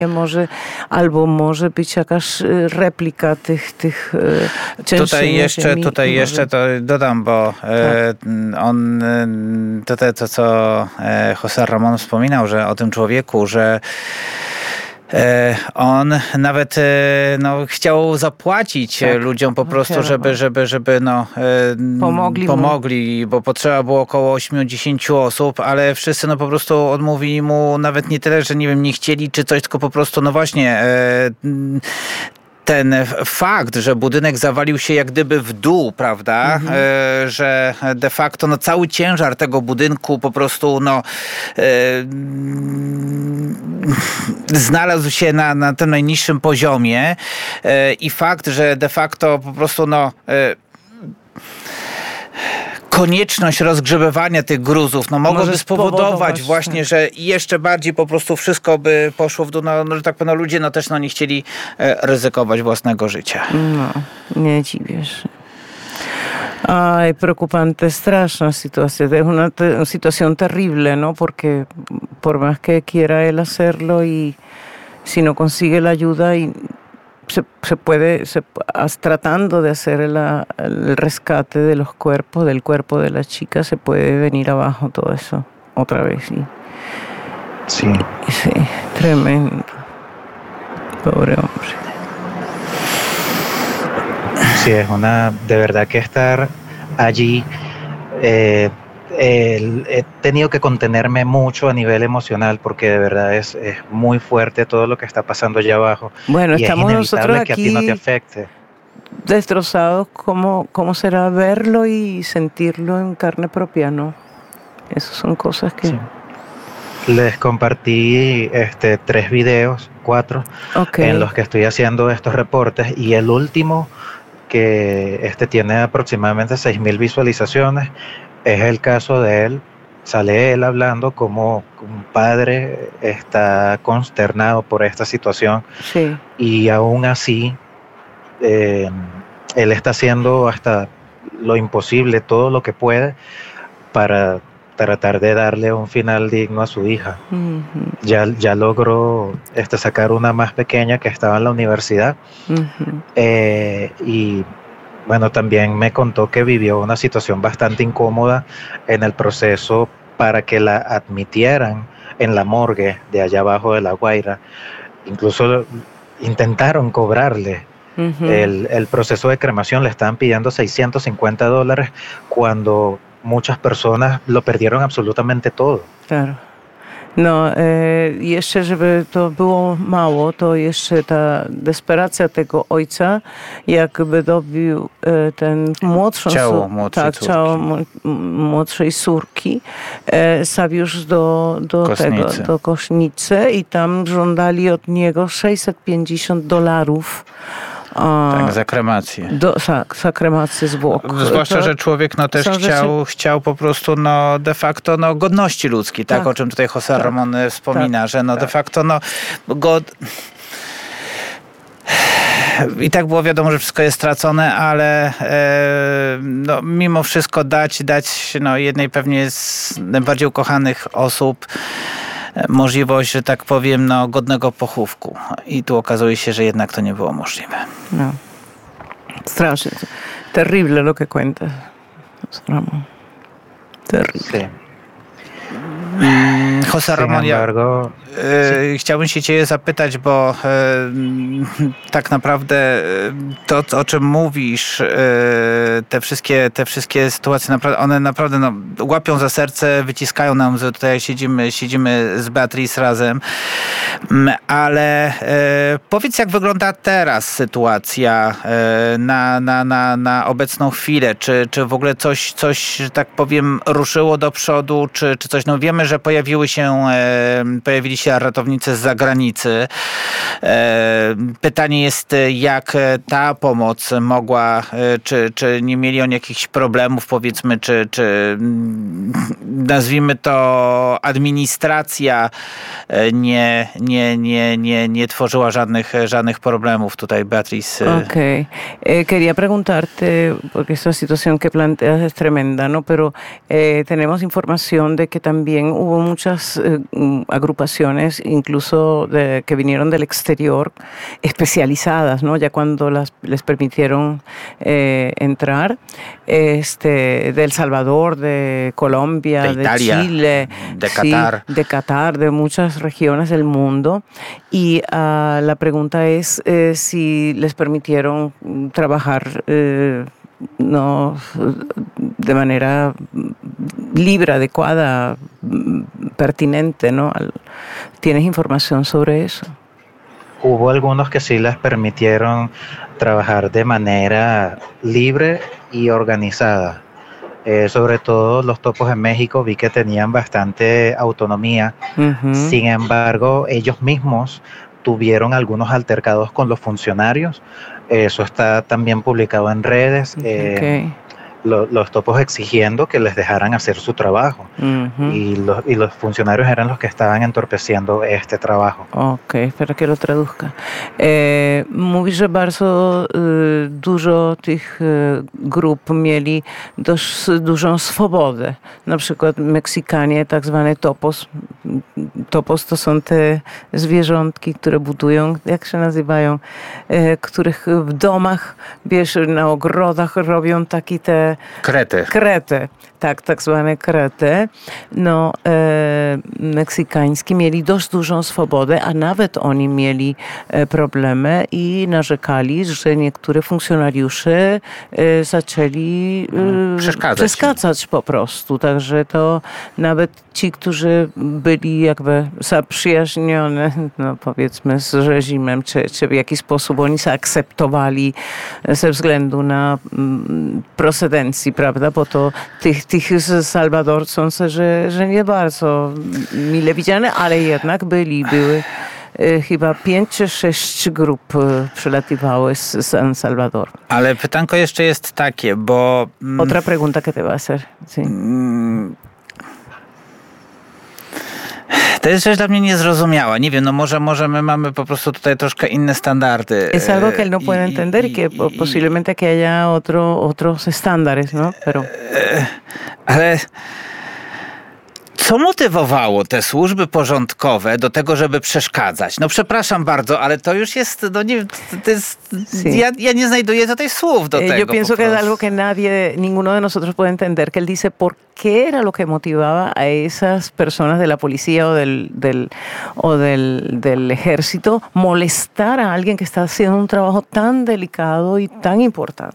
może być jakaś replika tych cięższych. Tutaj jeszcze to dodam, bo on tutaj to, co José Ramón wspominał, że o tym człowieku, że on nawet chciał zapłacić ludziom po prostu, żeby pomogli, bo potrzeba było około 8-10 osób, ale wszyscy po prostu odmówili mu nawet nie tyle, że nie chcieli czy coś, tylko po prostu ten fakt, że budynek zawalił się jak gdyby w dół, prawda, że de facto cały ciężar tego budynku po prostu znalazł się na tym najniższym poziomie i fakt, że de facto po prostu konieczność rozgrzebywania tych gruzów mogłoby spowodować właśnie, że jeszcze bardziej po prostu wszystko by poszło w dół, że tak powiem, ludzie też nie chcieli ryzykować własnego życia. Nie dziwię się. Ay, preocupante, straszna sytuacja. Es una situación terrible, ¿no? Porque por más que quiera él hacerlo y si no consigue la ayuda y tratando de hacer el rescate de los cuerpos, del cuerpo de la chica, se puede venir abajo todo eso otra vez. Sí. Sí, tremendo. Pobre hombre. Sí, de verdad que estar allí, he tenido que contenerme mucho a nivel emocional porque de verdad es muy fuerte todo lo que está pasando allá abajo. Bueno, y estamos es nosotros inevitable que aquí a ti no te afecte. Destrozados. ¿Cómo será verlo y sentirlo en carne propia, no? Esas son cosas que... Sí. Les compartí 3 videos, 4, en los que estoy haciendo estos reportes, y el último, que tiene aproximadamente 6,000 visualizaciones, es el caso de él. Sale él hablando como un padre está consternado por esta situación. Sí. Y aún así él está haciendo hasta lo imposible, todo lo que puede para tratar de darle un final digno a su hija. Ya logró sacar una más pequeña que estaba en la universidad. Y bueno, también me contó que vivió una situación bastante incómoda en el proceso para que la admitieran en la morgue de allá abajo de La Guaira. Incluso intentaron cobrarle el proceso de cremación, le estaban pidiendo $650 cuando muchas personas lo perdieron absolutamente todo. Claro. No, jeszcze żeby to było mało, to jeszcze ta desperacja tego ojca, jakby dobił ten ciało młodszej córki, zawiózł do Kośnicy i tam żądali od niego $650. Tak, za kremację. Za kremację zwłok. Zwłaszcza, że człowiek też chciał po prostu de facto godności ludzkiej, tak? O czym tutaj José Ramón wspomina, że de facto i tak było wiadomo, że wszystko jest stracone, ale mimo wszystko dać jednej pewnie z najbardziej ukochanych osób możliwość, że tak powiem, godnego pochówku. I tu okazuje się, że jednak to nie było możliwe. No. Strasznie. Terrible lo que cuenta. Terrible. Sí. José Ramón, chciałbym się ciebie zapytać, bo tak naprawdę to, o czym mówisz, te wszystkie sytuacje, one naprawdę łapią za serce, wyciskają nam, że tutaj siedzimy z Beatrice razem, ale powiedz, jak wygląda teraz sytuacja na obecną chwilę, czy w ogóle coś, że tak powiem, ruszyło do przodu, czy coś, wiemy, że pojawili się ratownicy z zagranicy. Pytanie jest, jak ta pomoc mogła, czy nie mieli oni jakichś problemów, powiedzmy, czy nazwijmy to administracja nie tworzyła żadnych problemów tutaj, Beatrice. Okay. Quería preguntarte, porque esta situación que planteas es tremenda, ¿no? Pero tenemos información de que también hubo muchas muchas agrupaciones, incluso que vinieron del exterior, especializadas, ¿no? Ya cuando les permitieron entrar, de El Salvador, de Colombia, de Italia, de Chile, de Qatar, de muchas regiones del mundo. Y la pregunta es si les permitieron trabajar no de manera libre, adecuada, pertinente, ¿no? ¿Tienes información sobre eso? Hubo algunos que sí les permitieron trabajar de manera libre y organizada. Sobre todo los topos en México vi que tenían bastante autonomía. Uh-huh. Sin embargo, ellos mismos tuvieron algunos altercados con los funcionarios. Eso está también publicado en redes. Okay. Los topos exigiendo que les dejaran hacer su trabajo. Uh-huh. Y los funcionarios eran los que estaban entorpeciendo este trabajo. Okej, espera que lo traduzca. Mówi, że bardzo dużo tych grup mieli dość dużą swobodę. Na przykład Meksykanie, tak zwane topos. Topos to są te zwierzątki, które budują, jak się nazywają, których w domach, wiesz, na ogrodach robią takie te krety. Tak zwane krety. No, meksykańskie mieli dość dużą swobodę, a nawet oni mieli problemy i narzekali, że niektóre funkcjonariusze zaczęli przeszkadzać po prostu. Także to nawet ci, którzy byli jakby zaprzyjaźnione, no powiedzmy, z reżimem, czy w jakiś sposób oni zaakceptowali ze względu na precedencji, prawda? Bo to tych z Salwador są, że nie bardzo mile widziane, ale jednak były chyba 5 czy 6 grup przylatywały z San Salvador. Ale pytanko jeszcze jest takie, bo... Otra pregunta que te va a hacer. Sí. To jest rzecz dla mnie niezrozumiała. Nie wiem, no może my mamy po prostu tutaj troszkę inne standardy. Es algo que él no puede entender y que posiblemente que haya otros estándares, ¿no? Pero... Ale co motywowało te służby porządkowe do tego, żeby przeszkadzać? No przepraszam bardzo, ale to już jest, no nie wiem, to jest, sí. ja nie znajduję tutaj słów do tego. Yo pienso que es algo que ninguno de nosotros puede entender, que él dice por qué era lo que motivaba a esas personas de la policía o del ejército molestar a alguien que está haciendo un trabajo tan delicado y tan importante.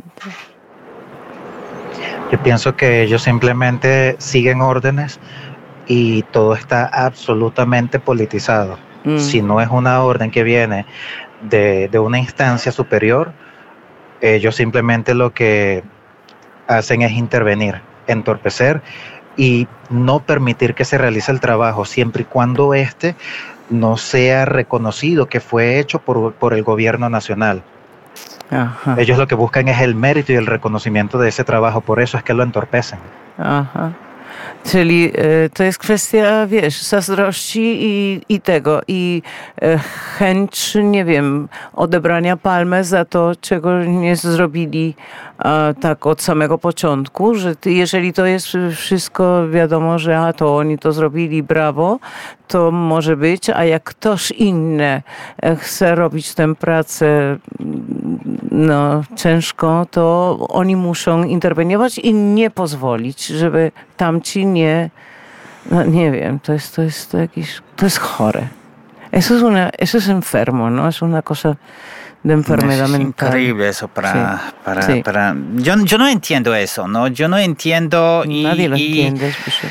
Yo pienso que ellos simplemente siguen órdenes y todo está absolutamente politizado. Si no es una orden que viene de una instancia superior, ellos simplemente lo que hacen es intervenir, entorpecer y no permitir que se realice el trabajo, siempre y cuando no sea reconocido que fue hecho por el gobierno nacional. Ajá. Ellos lo que buscan es el mérito y el reconocimiento de ese trabajo, por eso es que lo entorpecen. Aha. Czyli to jest kwestia, wiesz, zazdrości i tego, i chęć, nie wiem, odebrania palmy za to, czego nie zrobili tak od samego początku, że jeżeli to jest wszystko wiadomo, że to oni to zrobili, brawo, to może być, a jak ktoś inny chce robić tę pracę no, ciężko, to oni muszą interweniować i nie pozwolić, żeby tamci nie wiem, to jest chore. Eso es enfermo, ¿no? Es una cosa de enfermedad mental. Increíble eso para... Yo no entiendo eso, ¿no? Yo no entiendo Nadie lo entiende,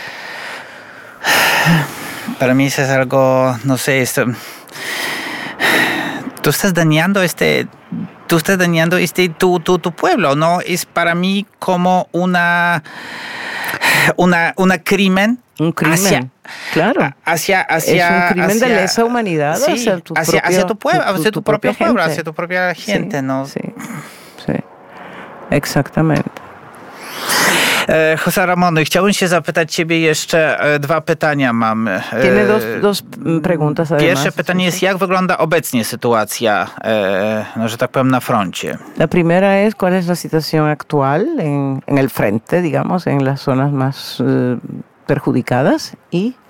para mí eso es algo, no sé, esto... Tú estás dañando tu pueblo, ¿no? Es para mí como un crimen. Un crimen, claro. Es un crimen de lesa humanidad hacia tu pueblo, hacia tu propio pueblo, hacia tu propia gente, sí, ¿no? Sí, exactamente. José Ramón, chciałbym się zapytać ciebie jeszcze 2 pytania mam. Tiene dos preguntas además. Pierwsze pytanie jest, jak wygląda obecnie sytuacja, no, że tak powiem, na froncie? La primera es, ¿cuál es la situación actual en el frente, digamos, en las zonas más perjudicadas? Y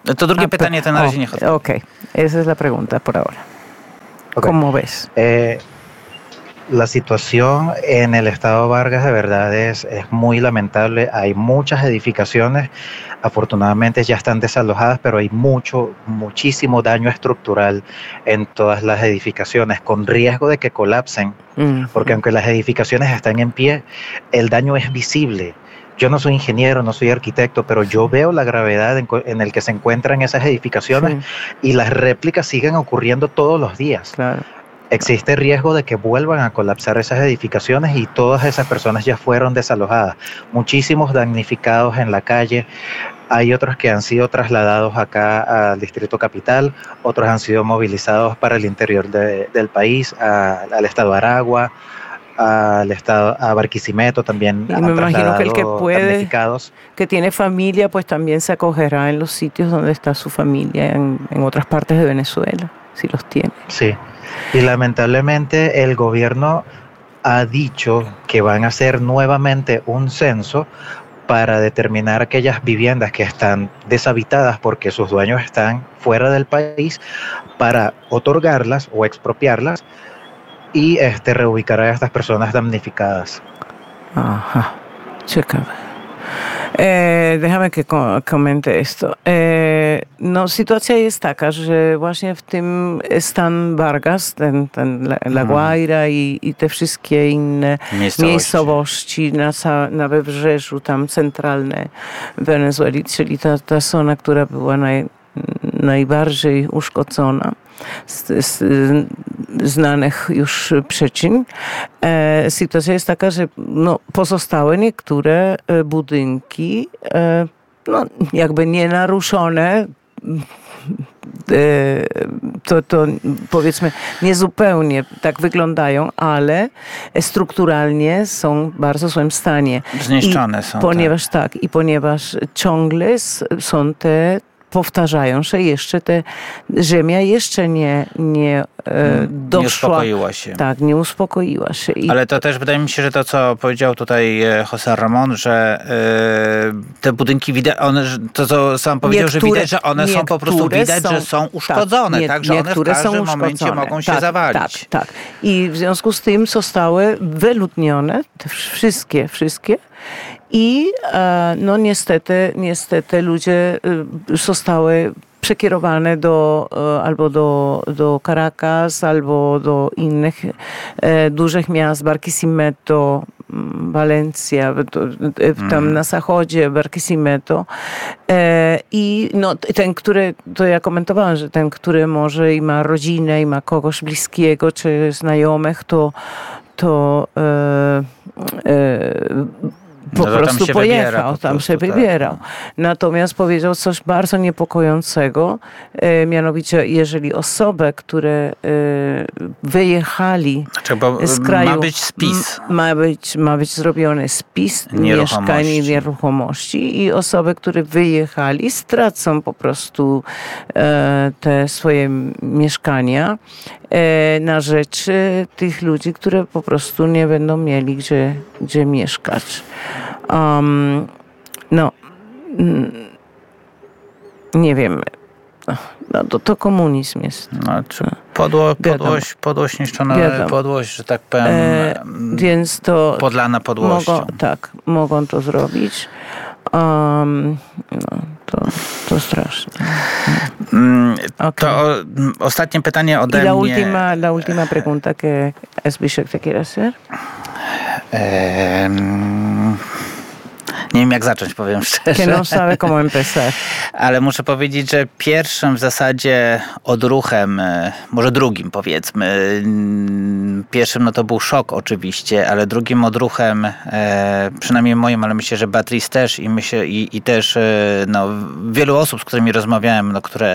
To drugie pytanie to na razie nie chodzi. Okej, esa es la pregunta por ahora. Okay. ¿Cómo ves? La situación en el estado Vargas de verdad es muy lamentable. Hay muchas edificaciones, afortunadamente ya están desalojadas, pero hay muchísimo daño estructural en todas las edificaciones, con riesgo de que colapsen, porque aunque las edificaciones están en pie, el daño es visible. Yo no soy ingeniero, no soy arquitecto, pero yo veo la gravedad en el que se encuentran esas edificaciones y las réplicas siguen ocurriendo todos los días. Claro. Existe riesgo de que vuelvan a colapsar esas edificaciones y todas esas personas ya fueron desalojadas. Muchísimos damnificados en la calle. Hay otros que han sido trasladados acá al Distrito Capital, otros han sido movilizados para el interior del país, al estado Aragua, a Barquisimeto también. Y me imagino que el que puede, que tiene familia, pues también se acogerá en los sitios donde está su familia, en otras partes de Venezuela, si los tiene. Sí. Y lamentablemente el gobierno ha dicho que van a hacer nuevamente un censo para determinar aquellas viviendas que están deshabitadas porque sus dueños están fuera del país, para otorgarlas o expropiarlas y reubicar a estas personas damnificadas. Ajá, ciekawe. Déjame que komentuję esto. No, sytuacja jest taka, że właśnie w tym stan Vargas, La Guaira i te wszystkie inne miejscowości na wybrzeżu, tam centralne Wenezueli, czyli ta zona, która była najbardziej uszkodzona z znanych już przyczyn. Sytuacja jest taka, że pozostałe niektóre budynki, jakby nienaruszone, to powiedzmy niezupełnie tak wyglądają, ale strukturalnie są w bardzo złym stanie. Zniszczone są. Ponieważ ciągle są te, powtarzają się jeszcze, ziemia jeszcze nie doszła. Nie uspokoiła się. Tak, nie uspokoiła się. Ale to też wydaje mi się, że to, co powiedział tutaj José Ramón, że te budynki widać, to co sam powiedział, że widać, że one są po prostu widać, że są uszkodzone, tak, że one w każdym momencie mogą się zawalić. Tak. I w związku z tym zostały wyludnione, te wszystkie. I niestety ludzie zostały przekierowane albo do Caracas, albo do innych dużych miast, Barquisimeto, Valencia, tam na zachodzie, Barquisimeto. I ten, który, to ja komentowałam, że ten, który może i ma rodzinę, i ma kogoś bliskiego, czy znajomych, to po prostu pojechał, tam się wybierał. Natomiast powiedział coś bardzo niepokojącego, mianowicie jeżeli osoby, które wyjechali z kraju, ma być spis. Ma być zrobiony spis mieszkań i nieruchomości i osoby, które wyjechali, stracą po prostu te swoje mieszkania na rzecz tych ludzi, które po prostu nie będą mieli gdzie mieszkać. Nie wiem. To komunizm jest. Podłość niszczona, podłość, że tak powiem, więc to podlana podłością. Mogą to zrobić. To straszne. Okay. To ostatnie pytanie ode mnie. La última pregunta que Zbyszek te quiere hacer. Nie wiem, jak zacząć, powiem szczerze. Que no sabe cómo empezar. Ale muszę powiedzieć, że pierwszym w zasadzie odruchem, może drugim powiedzmy, pierwszym to był szok oczywiście, ale drugim odruchem, przynajmniej moim, ale myślę, że Beatrice też i też wielu osób, z którymi rozmawiałem, które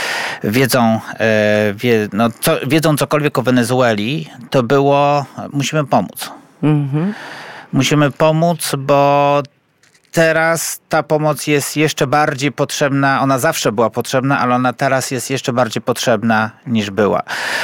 wiedzą cokolwiek o Wenezueli, to było, musimy pomóc. Musimy pomóc, bo teraz ta pomoc jest jeszcze bardziej potrzebna. Ona zawsze była potrzebna, ale ona teraz jest jeszcze bardziej potrzebna niż była.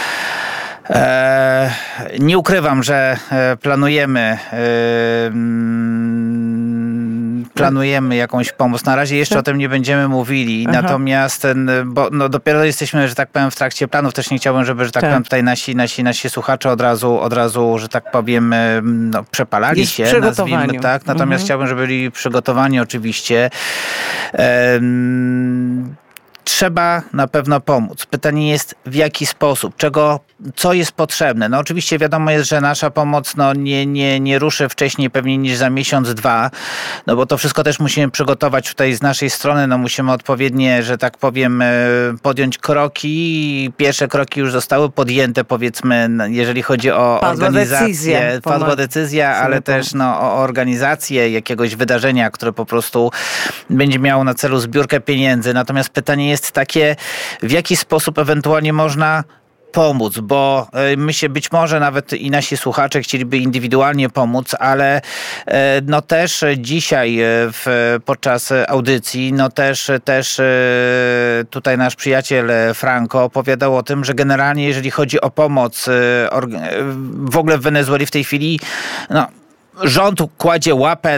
Nie ukrywam, że planujemy planujemy jakąś pomoc. Na razie jeszcze o tym nie będziemy mówili, natomiast bo dopiero jesteśmy, że tak powiem, w trakcie planów. Też nie chciałbym, żeby, że tak powiem, tutaj nasi słuchacze od razu, że tak powiem, przepalali się, nazwijmy tak. Natomiast chciałbym, żeby byli przygotowani oczywiście. Trzeba na pewno pomóc. Pytanie jest, w jaki sposób, co jest potrzebne. No oczywiście wiadomo jest, że nasza pomoc nie ruszy wcześniej pewnie niż za miesiąc, 2, no bo to wszystko też musimy przygotować tutaj z naszej strony, no musimy odpowiednie, że tak powiem, podjąć kroki. Pierwsze kroki już zostały podjęte, powiedzmy, jeżeli chodzi o organizację. Padła decyzja, ale też o organizację jakiegoś wydarzenia, które po prostu będzie miało na celu zbiórkę pieniędzy. Natomiast pytanie jest takie, w jaki sposób ewentualnie można pomóc, bo my się być może nawet i nasi słuchacze chcieliby indywidualnie pomóc, ale też dzisiaj podczas audycji, też tutaj nasz przyjaciel Franco opowiadał o tym, że generalnie jeżeli chodzi o pomoc w ogóle w Wenezueli w tej chwili, rząd kładzie łapę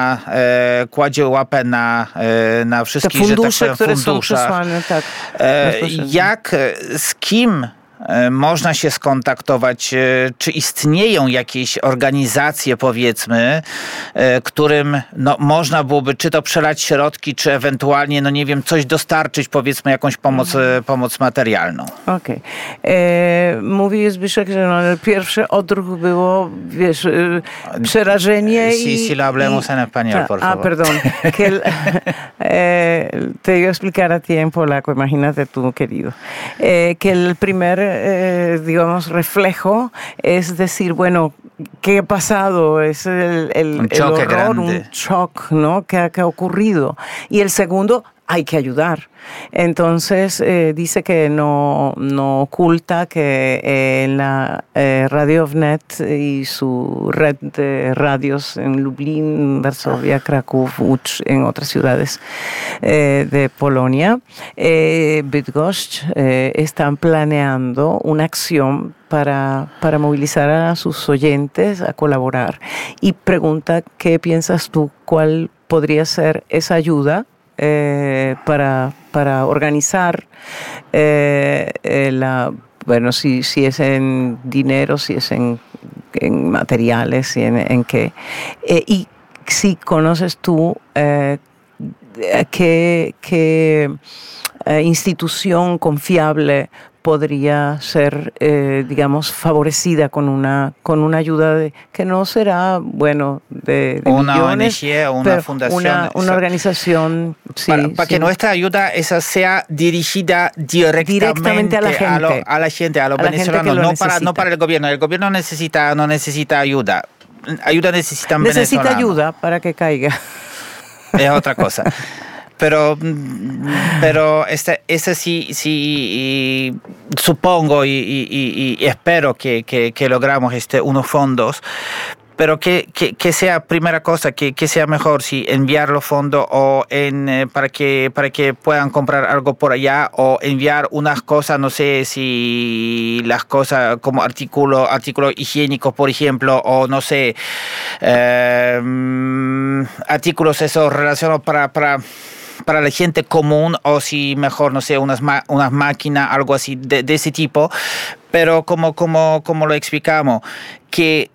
na wszystkich, te fundusze, że tak powiem, które są przesłane, tak. Z kim można się skontaktować, czy istnieją jakieś organizacje, powiedzmy, którym można byłoby czy to przelać środki, czy ewentualnie, nie wiem, coś dostarczyć, powiedzmy, jakąś pomoc materialną. Okej. Mówi Zbyszek, że pierwszy odruch było, wiesz, przerażenie si lo hablemos en español, por favor. Perdón. Te iba a explicar a ti en polaco, imagínate tú, querido. Que el primer digamos, reflejo es decir, bueno, ¿qué ha pasado? Es el horror, grande. un shock, ¿no? que ha ocurrido. Y el segundo, hay que ayudar. Entonces dice que no oculta que en la Radio Wnet y su red de radios en Lublin, Varsovia, Kraków, Łódź, en otras ciudades de Polonia, Bydgoszcz, están planeando una acción para movilizar a sus oyentes a colaborar. Y pregunta, ¿qué piensas tú? ¿Cuál podría ser esa ayuda para organizar bueno, si es en dinero, si es en materiales, si en qué. Y si conoces tú qué institución confiable podría ser, digamos, favorecida con una ayuda que no será, bueno, de una millones, ONG o una fundación. Una organización, sí. Para que nuestra ayuda esa sea dirigida directamente a la gente. A los venezolanos, no para el gobierno. El gobierno no necesita ayuda. Ayuda necesitan venezolanos. Necesita ayuda para que caiga. Es otra cosa. Pero ese sí supongo y espero que logramos unos fondos, pero que sea primera cosa, que sea mejor si enviar los fondos o para que puedan comprar algo por allá o enviar unas cosas, no sé si las cosas como artículos higiénicos, por ejemplo, o no sé, artículos esos relacionados para la gente común, o si mejor, no sé, unas máquinas, algo así de ese tipo, pero como lo explicamos, que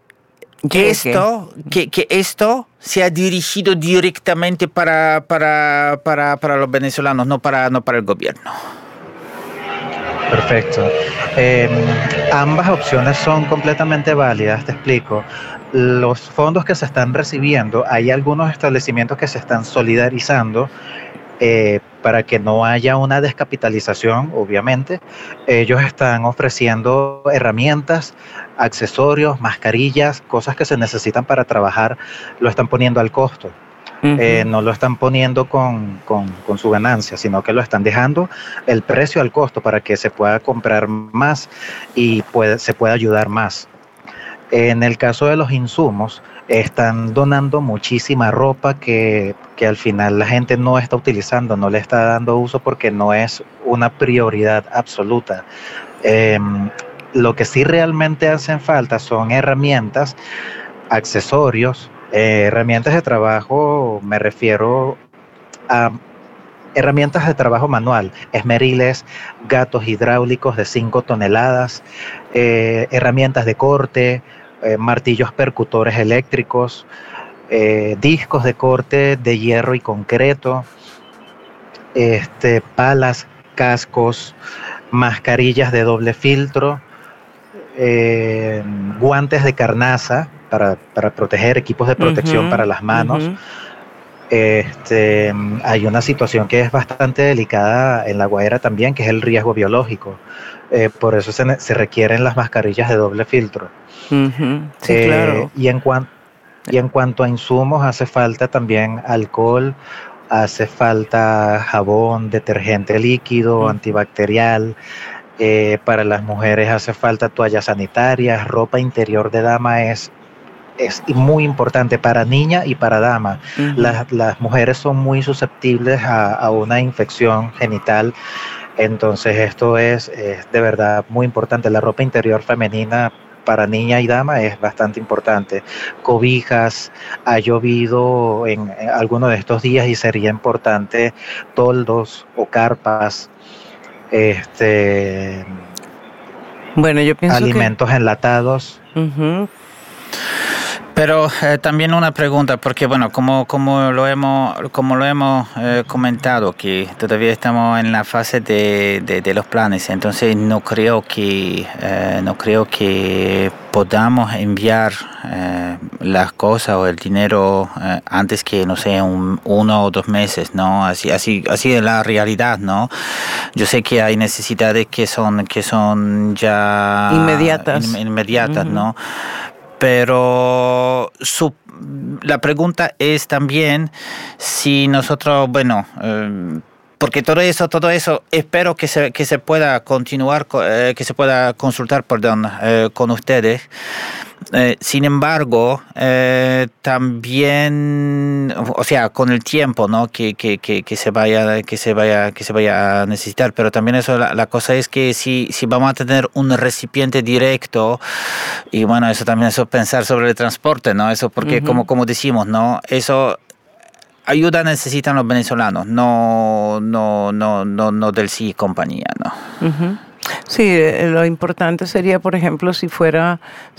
esto sea dirigido directamente para los venezolanos, no para el gobierno. Perfecto. Ambas opciones son completamente válidas, te explico. Los fondos que se están recibiendo, hay algunos establecimientos que se están solidarizando para que no haya una descapitalización, obviamente. Ellos están ofreciendo herramientas, accesorios, mascarillas, cosas que se necesitan para trabajar, lo están poniendo al costo. No lo están poniendo con su ganancia, sino que lo están dejando el precio al costo para que se pueda comprar más y se pueda ayudar más. En el caso de los insumos, están donando muchísima ropa que al final la gente no está utilizando, no le está dando uso porque no es una prioridad absoluta. Lo que sí realmente hacen falta son herramientas, accesorios, Herramientas de trabajo, me refiero a herramientas de trabajo manual, esmeriles, gatos hidráulicos de 5 toneladas, herramientas de corte, martillos percutores eléctricos, discos de corte de hierro y concreto, palas, cascos, mascarillas de doble filtro, guantes de carnaza para proteger, equipos de protección para las manos. Hay una situación que es bastante delicada en La Guaira también, que es el riesgo biológico. Por eso se requieren las mascarillas de doble filtro. Sí, claro. Y en cuanto a insumos, hace falta también alcohol, hace falta jabón, detergente líquido, antibacterial. Para las mujeres hace falta toallas sanitarias, ropa interior de dama es muy importante para niña y para dama. Las mujeres son muy susceptibles a una infección genital, entonces esto es de verdad muy importante. La ropa interior femenina para niña y dama es bastante importante. Cobijas, ha llovido en algunos de estos días y sería importante toldos o carpas, bueno, yo pienso alimentos enlatados. Pero también una pregunta, porque bueno, como lo hemos comentado, que todavía estamos en la fase de los planes, entonces no creo que podamos enviar las cosas o el dinero antes que, no sé, 1 o 2 meses, ¿no? Así es la realidad, ¿no? Yo sé que hay necesidades que son ya inmediatas, ¿no? Pero la pregunta es también si nosotros, bueno, porque todo eso espero que se pueda continuar, que se pueda consultar, con ustedes. Sin embargo, también, o sea, con el tiempo, ¿no? Que se vaya a necesitar, pero también eso, la cosa es que si vamos a tener un recipiente directo, y bueno, eso también es pensar sobre el transporte, ¿no? Eso porque como decimos, ¿no? Eso ayuda necesitan los venezolanos, no del sí y compañía, ¿no? Sí, lo importante sería, por ejemplo, si fuera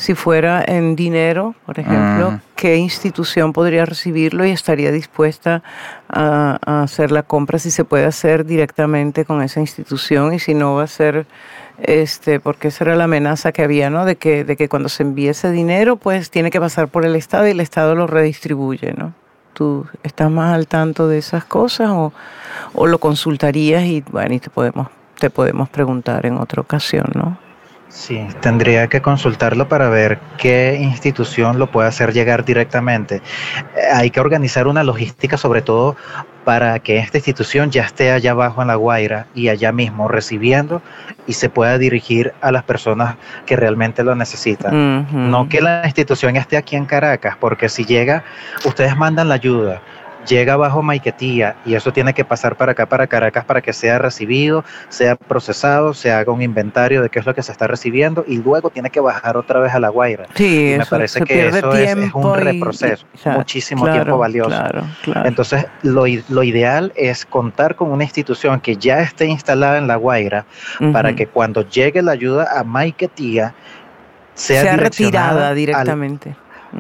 en dinero, por ejemplo, ¿qué institución podría recibirlo y estaría dispuesta a hacer la compra? Si se puede hacer directamente con esa institución, y si no, va a ser, porque esa era la amenaza que había, ¿no? De que cuando se envíe ese dinero, pues tiene que pasar por el Estado y el Estado lo redistribuye, ¿no? ¿Tú estás más al tanto de esas cosas o lo consultarías y bueno, y te podemos preguntar en otra ocasión, ¿no? Sí, tendría que consultarlo para ver qué institución lo puede hacer llegar directamente. Hay que organizar una logística, sobre todo para que esta institución ya esté allá abajo en La Guaira y allá mismo recibiendo y se pueda dirigir a las personas que realmente lo necesitan. No que la institución esté aquí en Caracas, porque si llega, ustedes mandan la ayuda, llega bajo Maiquetía y eso tiene que pasar para acá, para Caracas, para que sea recibido, sea procesado, se haga un inventario de qué es lo que se está recibiendo y luego tiene que bajar otra vez a La Guaira. Sí, y me parece que eso es un reproceso, muchísimo tiempo valioso. Claro. Entonces, lo ideal es contar con una institución que ya esté instalada en La Guaira para que cuando llegue la ayuda a Maiquetía sea retirada directamente.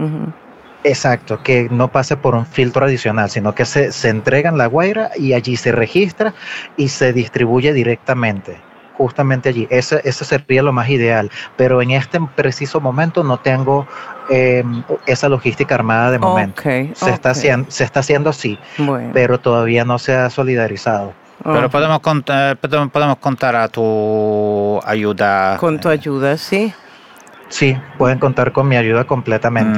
Exacto, que no pase por un filtro adicional, sino que se entrega en La Guaira y allí se registra y se distribuye directamente, justamente allí. Ese sería lo más ideal, pero en este preciso momento no tengo esa logística armada de momento. Está haciendo sí, bueno, pero todavía no se ha solidarizado. Pero podemos contar a tu ayuda. Con tu ayuda, sí. Sí, pueden contar con mi ayuda completamente.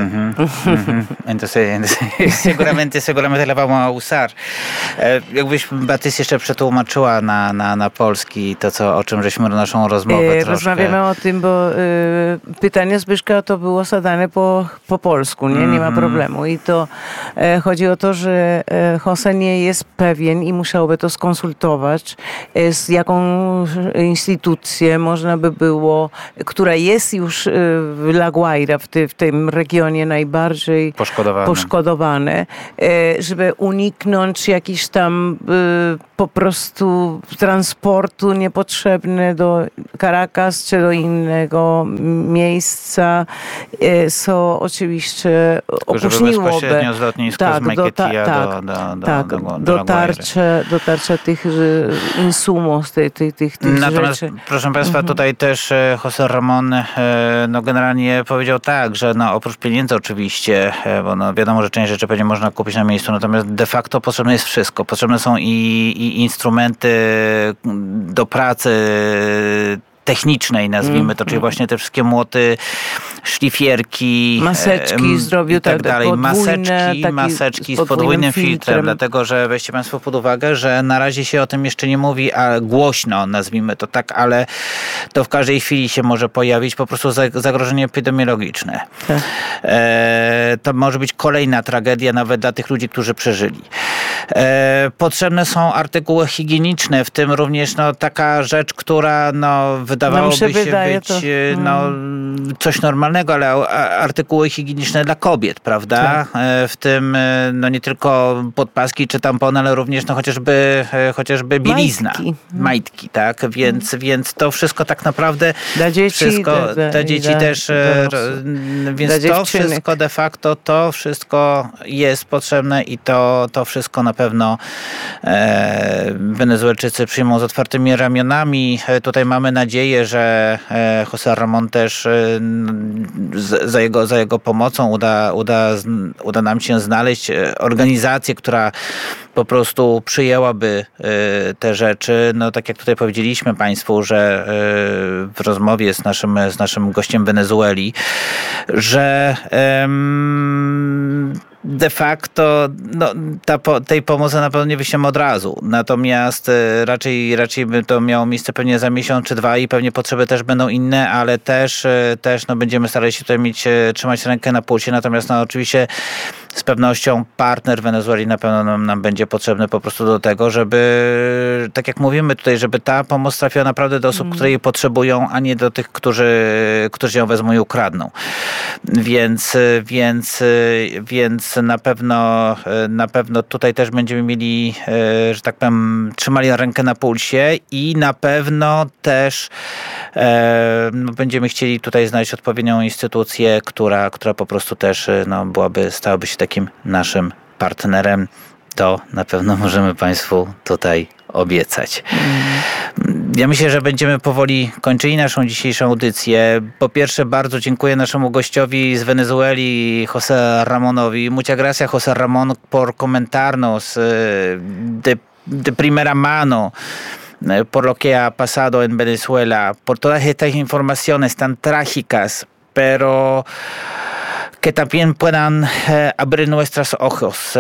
Entonces seguramente la vamos a usar. Jakbyś, Batys, jeszcze przetłumaczyła na polski to, o czym żeśmy naszą rozmowę Rozmawiamy o tym, bo pytanie Zbyszka to było zadane po polsku, nie ma problemu. I to chodzi o to, że Jose nie jest pewien i musiałby to skonsultować z jaką instytucję można by było, która jest już w La Guaira, w tym regionie najbardziej poszkodowane, żeby uniknąć jakichś tam po prostu transportu niepotrzebny do Caracas czy do innego miejsca, co oczywiście opóźniłoby z lotniska z Maiquetía dotarcie tych insumów, tych Natomiast, rzeczy. proszę Państwa, tutaj też José Ramón generalnie powiedział tak, że oprócz pieniędzy oczywiście, bo wiadomo, że część rzeczy będzie można kupić na miejscu, natomiast de facto potrzebne jest wszystko. Potrzebne są i instrumenty do pracy technicznej, nazwijmy to, czyli właśnie te wszystkie młoty, szlifierki, maseczki zdrowiu, tak dalej. Maseczki z podwójnym filtrem, dlatego że weźcie Państwo pod uwagę, że na razie się o tym jeszcze nie mówi, a głośno, nazwijmy to tak, ale to w każdej chwili się może pojawić po prostu zagrożenie epidemiologiczne. Tak. To może być kolejna tragedia nawet dla tych ludzi, którzy przeżyli. Potrzebne są artykuły higieniczne, w tym również taka rzecz, która wydawałoby się być coś normalnego, ale artykuły higieniczne dla kobiet, prawda? Tak. W tym nie tylko podpaski czy tampony, ale również chociażby bielizna. Majtki, tak? Więc to wszystko tak naprawdę dla dzieci, te dzieci też, więc to wszystko de facto, to wszystko jest potrzebne i to wszystko na pewno Wenezuelczycy przyjmą z otwartymi ramionami. Tutaj mamy nadzieję, że José Ramón też za jego pomocą uda nam się znaleźć organizację, która po prostu przyjęłaby te rzeczy. Tak jak tutaj powiedzieliśmy Państwu, że w rozmowie z naszym gościem Wenezueli, że de facto tej pomocy na pewno nie wyślemy od razu. Natomiast raczej by to miało miejsce pewnie za miesiąc czy dwa i pewnie potrzeby też będą inne, ale też będziemy starali się tutaj trzymać rękę na pulsie. Natomiast oczywiście z pewnością partner Wenezueli na pewno nam będzie potrzebny po prostu do tego, żeby, tak jak mówimy tutaj, żeby ta pomoc trafiła naprawdę do osób, które jej potrzebują, a nie do tych, którzy ją wezmą i ukradną. Więc na pewno tutaj też będziemy mieli, że tak powiem, trzymali rękę na pulsie i na pewno też będziemy chcieli tutaj znaleźć odpowiednią instytucję, która po prostu też stałaby się takim naszym partnerem. To na pewno możemy Państwu tutaj obiecać. Ja myślę, że będziemy powoli kończyli naszą dzisiejszą audycję. Po pierwsze, bardzo dziękuję naszemu gościowi z Wenezueli, José Ramónowi. Muchas gracias, José Ramón, por comentarnos de primera mano por lo que ha pasado en Venezuela, por todas estas informaciones tan trágicas, pero que también puedan abrir nuestros ojos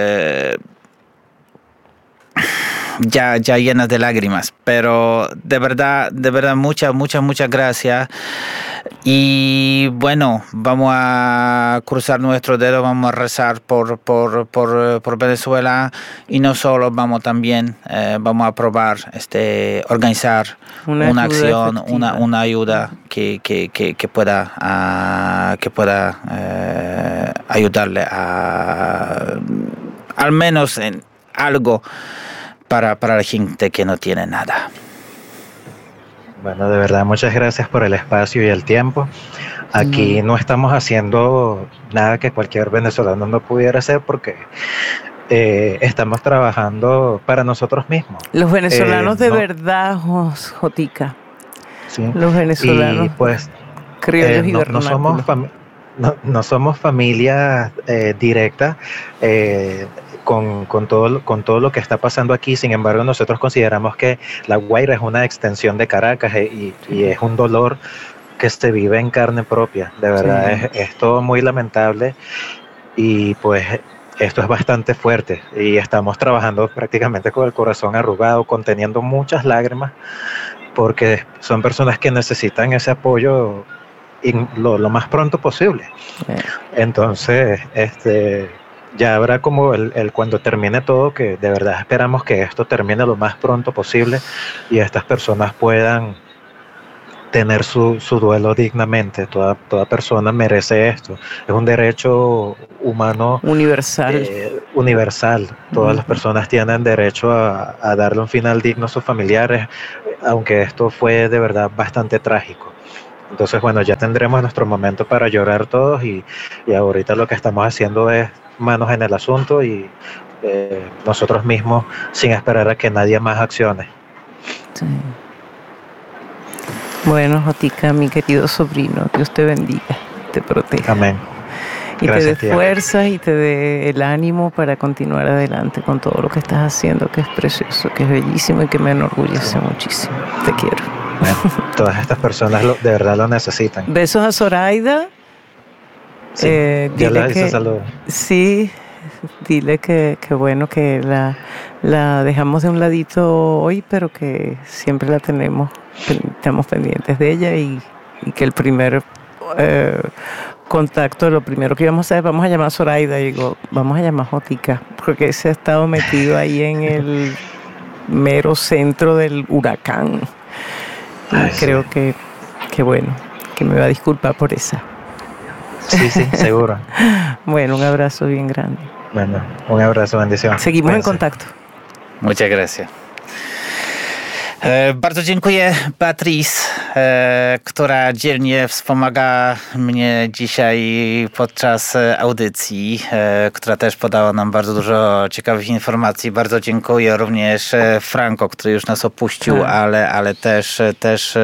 ya llenas de lágrimas, pero de verdad muchas gracias. Y bueno, vamos a cruzar nuestro dedo, vamos a rezar por Venezuela y no solo, vamos a probar organizar una acción, una ayuda que pueda ayudarle al menos en algo para la gente que no tiene nada. Bueno, de verdad, muchas gracias por el espacio y el tiempo. Aquí no estamos haciendo nada que cualquier venezolano no pudiera hacer porque estamos trabajando para nosotros mismos. Los venezolanos de verdad, Jotica. Sí. Los venezolanos. Y pues criollos y no somos familia directa. Con todo lo que está pasando aquí. Sin embargo, nosotros consideramos que La Guaira es una extensión de Caracas y es un dolor que se vive en carne propia. De verdad, sí. Es todo muy lamentable y pues esto es bastante fuerte y estamos trabajando prácticamente con el corazón arrugado, conteniendo muchas lágrimas porque son personas que necesitan ese apoyo lo más pronto posible. Sí. Entonces, ya habrá como cuando termine todo, que de verdad esperamos que esto termine lo más pronto posible y estas personas puedan tener su duelo dignamente. Toda persona merece esto. Es un derecho humano universal. Universal. Todas las personas tienen derecho a darle un final digno a sus familiares, aunque esto fue de verdad bastante trágico. Entonces, bueno, ya tendremos nuestro momento para llorar todos y ahorita lo que estamos haciendo es manos en el asunto y nosotros mismos sin esperar a que nadie más accione. Sí. Bueno, Jotica, mi querido sobrino, Dios te bendiga, te proteja. Amén. Y Gracias, te dé fuerzas y te dé el ánimo para continuar adelante con todo lo que estás haciendo, que es precioso, que es bellísimo y que me enorgullece muchísimo. Te quiero. Bueno, todas estas personas de verdad lo necesitan. Besos a Zoraida. Sí, ya la hice saludo. Sí, dile que bueno que la dejamos de un ladito hoy, pero que siempre la estamos pendientes de ella y que el primer contacto, lo primero que íbamos a hacer, vamos a llamar a Zoraida y digo, vamos a llamar a Jotica, porque se ha estado metido ahí en el mero centro del huracán. Y creo que bueno, que me va a disculpar por esa. Sí, seguro. Bueno, un abrazo bien grande. Bueno, un abrazo, bendición. Seguimos en contacto. Muchas gracias. Bardzo dziękuję Beatrice, która dzielnie wspomaga mnie dzisiaj podczas audycji, która też podała nam bardzo dużo ciekawych informacji. Bardzo dziękuję również Franco, który już nas opuścił, ale też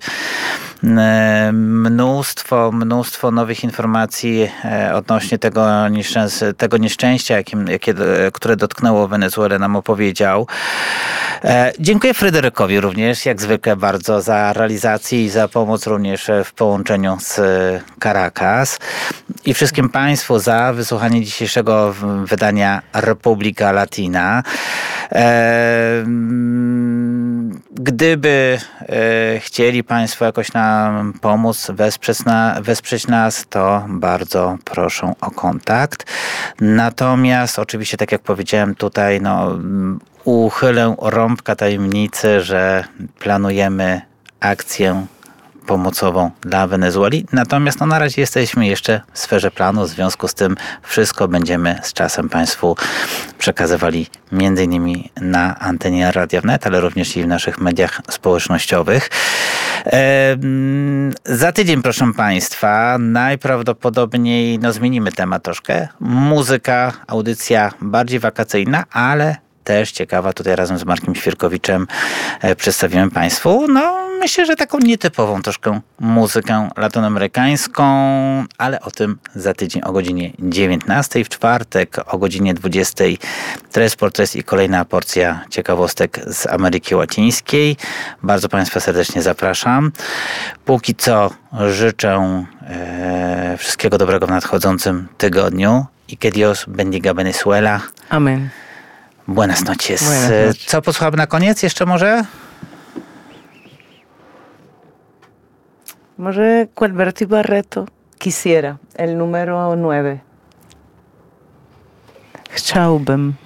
mnóstwo nowych informacji odnośnie tego nieszczęścia, które dotknęło Wenezuelę, nam opowiedział. Dziękuję Fryderykowi również, jak zwykle bardzo, za realizację i za pomoc również w połączeniu z Caracas. I wszystkim Państwu za wysłuchanie dzisiejszego wydania Republika Latina. Gdyby chcieli Państwo jakoś nam pomóc, wesprzeć nas, to bardzo proszę o kontakt. Natomiast oczywiście, tak jak powiedziałem tutaj, uchylę rąbka tajemnicy, że planujemy akcję pomocową dla Wenezueli. Natomiast na razie jesteśmy jeszcze w sferze planu, w związku z tym wszystko będziemy z czasem Państwu przekazywali m.in. na antenie Radia Wnet, ale również i w naszych mediach społecznościowych. Za tydzień, proszę Państwa, najprawdopodobniej zmienimy temat troszkę. Muzyka, audycja bardziej wakacyjna, ale też ciekawa. Tutaj razem z Markiem Świerkowiczem przedstawimy Państwu, myślę, że taką nietypową troszkę muzykę latynoamerykańską, ale o tym za tydzień o godzinie 19, w czwartek o godzinie 20 Tres por Tres i kolejna porcja ciekawostek z Ameryki Łacińskiej. Bardzo Państwa serdecznie zapraszam. Póki co życzę wszystkiego dobrego w nadchodzącym tygodniu i que Dios bendiga Venezuela. Amen. Buenas noches. Co posłuchamy na koniec jeszcze może? Może Gualberto y Barreto, Quisiera, el número 9. Chciałbym.